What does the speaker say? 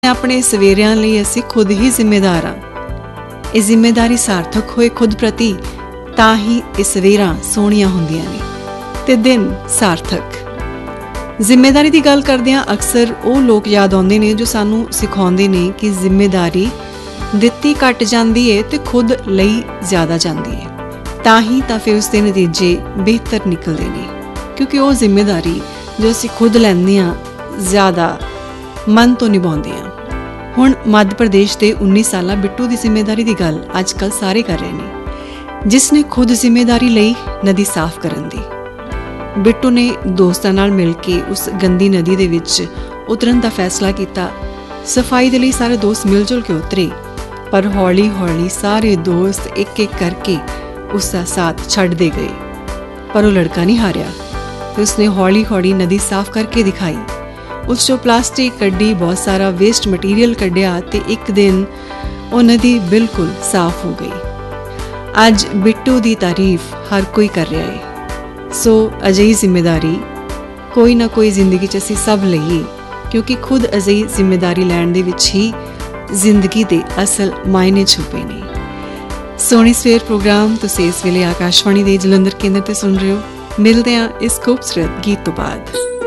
ਆਪਣੇ ਸਵੇਰਿਆਂ ਲਈ ਅਸੀਂ ਖੁਦ ਹੀ ਜ਼ਿੰਮੇਦਾਰ ਹਾਂ। ਇਹ ਜ਼ਿੰਮੇਦਾਰੀ ਸਾਰਥਕ ਹੋਏ ਖੁਦ ਪ੍ਰਤੀ ਤਾਂ ਹੀ ਇਹ ਸਵੇਰਾਂ ਸੋਹਣੀਆਂ ਹੁੰਦੀਆਂ ਨੇ ਤੇ ਦਿਨ ਸਾਰਥਕ। ਜ਼ਿੰਮੇਦਾਰੀ ਦੀ ਗੱਲ ਕਰਦਿਆਂ ਅਕਸਰ ਉਹ ਲੋਕ ਯਾਦ ਆਉਂਦੇ ਨੇ ਜੋ ਸਾਨੂੰ ਸਿਖਾਉਂਦੇ ਨੇ ਕਿ ਜ਼ਿੰਮੇਦਾਰੀ ਦਿੱਤੀ ਘੱਟ ਜਾਂਦੀ ਹੈ ਤੇ ਖੁਦ ਲਈ ਜ਼ਿਆਦਾ ਜਾਂਦੀ ਹੈ, ਤਾਂ ਹੀ ਤਾਂ ਫਿਰ ਉਸਦੇ ਨਤੀਜੇ ਬਿਹਤਰ ਨਿਕਲਦੇ ਨੇ, ਕਿਉਂਕਿ ਉਹ ਜ਼ਿੰਮੇਦਾਰੀ ਜੋ ਅਸੀਂ ਖੁਦ ਲੈਂਦੇ ਹਾਂ ਜ਼ਿਆਦਾ ਮਨ ਤੋਂ ਨਿਭਾਉਂਦੇ ਹਾਂ। ਹੁਣ ਮੱਧ ਪ੍ਰਦੇਸ਼ ਦੇ 19 ਸਾਲਾ ਬਿੱਟੂ ਦੀ ਜ਼ਿੰਮੇਦਾਰੀ ਦੀ ਗੱਲ ਅੱਜ ਕੱਲ੍ਹ ਸਾਰੇ ਕਰ ਰਹੇ ਨੇ, ਜਿਸ ਨੇ ਖੁਦ ਜ਼ਿੰਮੇਦਾਰੀ ਲਈ ਨਦੀ ਸਾਫ਼ ਕਰਨ ਦੀ। ਬਿੱਟੂ ਨੇ ਦੋਸਤਾਂ ਨਾਲ ਮਿਲ ਕੇ ਉਸ ਗੰਦੀ ਨਦੀ ਦੇ ਵਿੱਚ ਉਤਰਨ ਦਾ ਫੈਸਲਾ ਕੀਤਾ। ਸਫਾਈ ਦੇ ਲਈ ਸਾਰੇ ਦੋਸਤ ਮਿਲ ਜੁਲ ਕੇ ਉਤਰੇ, ਪਰ ਹੌਲੀ ਹੌਲੀ ਸਾਰੇ ਦੋਸਤ ਇੱਕ ਇੱਕ ਕਰਕੇ ਉਸ ਦਾ ਸਾਥ ਛੱਡਦੇ ਗਏ। ਪਰ ਉਹ ਲੜਕਾ ਨਹੀਂ ਹਾਰਿਆ ਤੇ ਉਸਨੇ ਹੌਲੀ ਹੌਲੀ ਨਦੀ ਸਾਫ਼ ਕਰਕੇ ਦਿਖਾਈ। ਉਸ 'ਚੋਂ ਪਲਾਸਟਿਕ ਕੱਢੀ, ਬਹੁਤ ਸਾਰਾ ਵੇਸਟ ਮਟੀਰੀਅਲ ਕੱਢਿਆ ਤੇ ਇੱਕ ਦਿਨ ਉਹ ਨਦੀ ਬਿਲਕੁਲ ਸਾਫ਼ ਹੋ ਗਈ। ਅੱਜ ਬਿੱਟੂ ਦੀ ਤਾਰੀਫ ਹਰ ਕੋਈ ਕਰ ਰਿਹਾ ਹੈ। ਸੋ ਅਜਿਹੀ ਜ਼ਿੰਮੇਦਾਰੀ ਕੋਈ ਨਾ ਕੋਈ ਜ਼ਿੰਦਗੀ 'ਚ ਅਸੀਂ ਸਭ ਲਈਏ, ਕਿਉਂਕਿ ਖੁਦ ਅਜਿਹੀ ਜ਼ਿੰਮੇਦਾਰੀ ਲੈਣ ਦੇ ਵਿੱਚ ਹੀ ਜ਼ਿੰਦਗੀ ਦੇ ਅਸਲ ਮਾਇਨੇ ਛੁਪੇ ਨੇ। ਸੋਹਣੀ ਸਵੇਰ ਪ੍ਰੋਗਰਾਮ ਤੁਸੀਂ ਇਸ ਵੇਲੇ ਆਕਾਸ਼ਵਾਣੀ ਦੇ ਜਲੰਧਰ ਕੇਂਦਰ ਤੇ ਸੁਣ ਰਹੇ ਹੋ। ਮਿਲਦੇ ਹਾਂ ਇਸ ਖੂਬਸੂਰਤ ਗੀਤ ਤੋਂ ਬਾਅਦ।